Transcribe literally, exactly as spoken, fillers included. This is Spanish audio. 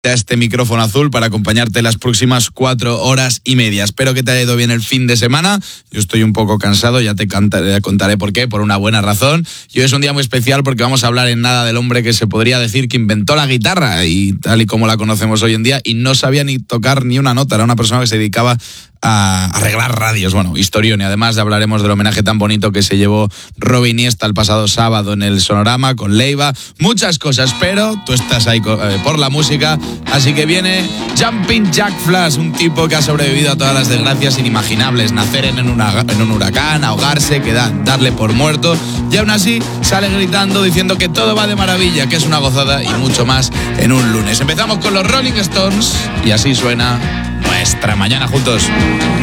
a este micrófono azul para acompañarte las próximas cuatro horas y media. Espero que te haya ido bien el fin de semana. Yo estoy un poco cansado, ya te contaré, contaré por qué, por una buena razón. Y hoy es un día muy especial porque vamos a hablar en nada del hombre que se podría decir que inventó la guitarra y tal y como la conocemos hoy en día, y no sabía ni tocar ni una nota. Era una persona que se dedicaba a arreglar radios, bueno, historión. Y además hablaremos del homenaje tan bonito que se llevó Robin Iniesta el pasado sábado en el Sonorama con Leiva, muchas cosas, pero tú estás ahí eh, por la música, así que viene Jumping Jack Flash, un tipo que ha sobrevivido a todas las desgracias inimaginables, nacer en, una, en un huracán, ahogarse, quedar, darle por muerto, y aún así sale gritando diciendo que todo va de maravilla, que es una gozada, y mucho más en un lunes. Empezamos con los Rolling Stones y así suena nuestra mañana juntos.